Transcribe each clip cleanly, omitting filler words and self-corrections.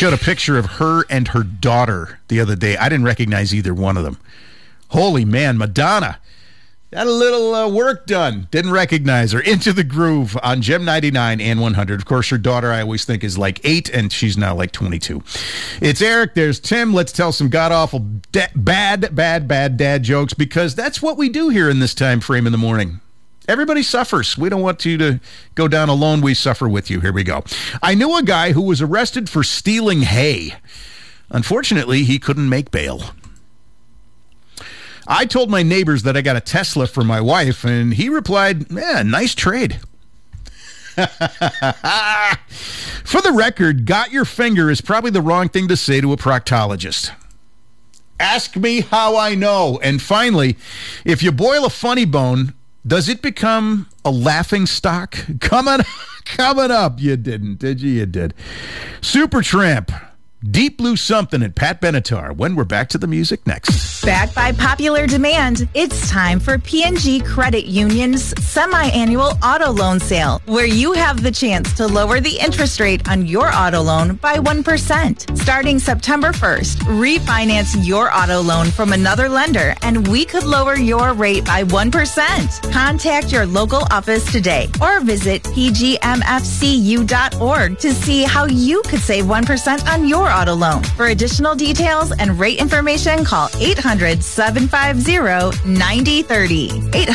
showed a picture of her and her daughter the other day. I didn't recognize either one of them. Holy man, Madonna. Got a little work done. Didn't recognize her. Into the Groove on Gem 99 and 100. Of course, her daughter I always think is like 8, and she's now like 22. It's Eric. There's Tim. Let's tell some god-awful bad dad jokes, because that's what we do here in this time frame in the morning. Everybody suffers. We don't want you to go down alone. We suffer with you. Here we go. I knew a guy who was arrested for stealing hay. Unfortunately, he couldn't make bail. I told my neighbors that I got a Tesla for my wife, and he replied, nice trade. For the record, got your finger is probably the wrong thing to say to a proctologist. Ask me how I know. And finally, if you boil a funny bone, does it become a laughing stock? Coming up. You didn't, did you? You did. Supertramp. Deep Blue Something and Pat Benatar when we're back to the music next. Backed by popular demand, it's time for P&G Credit Union's semi-annual auto loan sale, where you have the chance to lower the interest rate on your auto loan by 1%. Starting September 1st, refinance your auto loan from another lender, and we could lower your rate by 1%. Contact your local office today or visit pgmfcu.org to see how you could save 1% on your auto loan. For additional details and rate information, call 800-750-9030.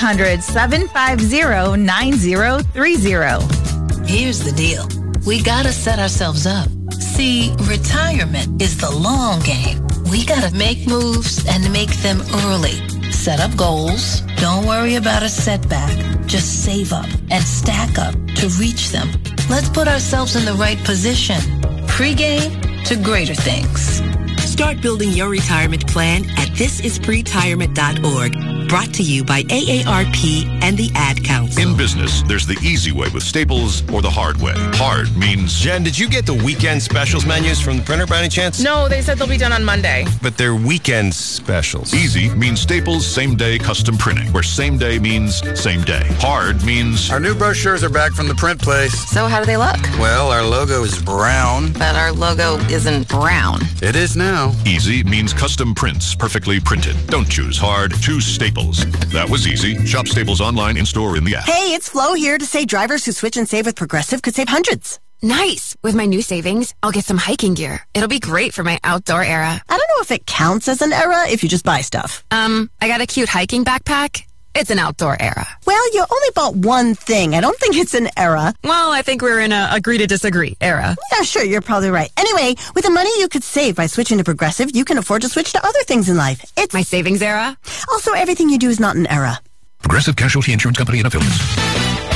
800-750-9030. Here's the deal. We gotta set ourselves up. See, retirement is the long game. We gotta make moves and make them early. Set up goals. Don't worry about a setback. Just save up and stack up to reach them. Let's put ourselves in the right position. Pre-game to greater things. Start building your retirement plan at thisispretirement.org. Brought to you by AARP and the Ad Council. In business, there's the easy way with Staples or the hard way. Hard means... Jen, did you get the weekend specials menus from the printer by any chance? No, they said they'll be done on Monday. But they're weekend specials. Easy means Staples same-day custom printing, where same day means same day. Hard means... Our new brochures are back from the print place. So how do they look? Well, our logo is brown. But our logo isn't brown. It is now. Easy means custom prints, perfectly printed. Don't choose hard, choose Staples. That was easy. Shop Staples online, in-store, in the app. Hey, it's Flo here to say drivers who switch and save with Progressive could save hundreds. Nice. With my new savings, I'll get some hiking gear. It'll be great for my outdoor era. I don't know if it counts as an era if you just buy stuff. I got a cute hiking backpack. It's an outdoor era. Well, you only bought one thing. I don't think it's an era. Well, I think we're in a agree to disagree era. Yeah, sure, you're probably right. Anyway, with the money you could save by switching to Progressive, you can afford to switch to other things in life. It's my savings era. Also, everything you do is not an era. Progressive Casualty Insurance Company and Affiliates.